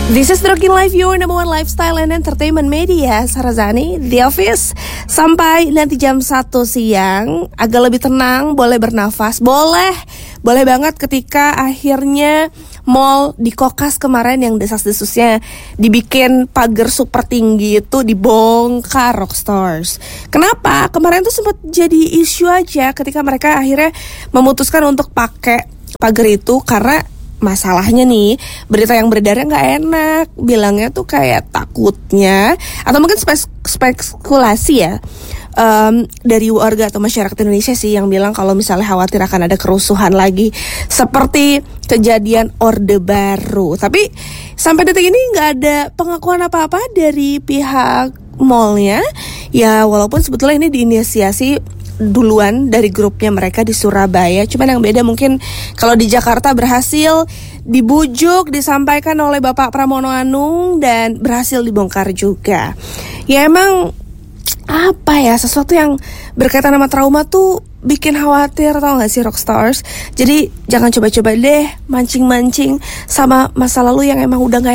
This is Rockin' Life, your number one lifestyle and entertainment media. Sarazani, The Office. Sampai nanti jam 1 siang, agak lebih tenang, boleh bernafas. Boleh banget ketika akhirnya mall di Kokas kemarin yang desas-desusnya dibikin pagar super tinggi itu dibongkar Rockstars. Kenapa? Kemarin tuh sempat jadi isu aja ketika mereka akhirnya memutuskan untuk pakai pagar itu karena masalahnya nih, berita yang beredarnya gak enak. Bilangnya tuh kayak takutnya, atau mungkin spekulasi ya, dari warga atau masyarakat Indonesia sih yang bilang kalau misalnya khawatir akan ada kerusuhan lagi seperti kejadian Orde Baru. Tapi sampai detik ini gak ada pengakuan apa-apa dari pihak mallnya. Ya walaupun sebetulnya ini diinisiasi duluan dari grupnya mereka di Surabaya. Cuman yang beda mungkin kalau di Jakarta berhasil dibujuk, disampaikan oleh Bapak Pramono Anung dan berhasil dibongkar juga. Ya emang apa ya, sesuatu yang berkaitan sama trauma tuh bikin khawatir, tau gak sih Rockstars. Jadi jangan coba-coba deh mancing-mancing sama masa lalu yang emang udah gak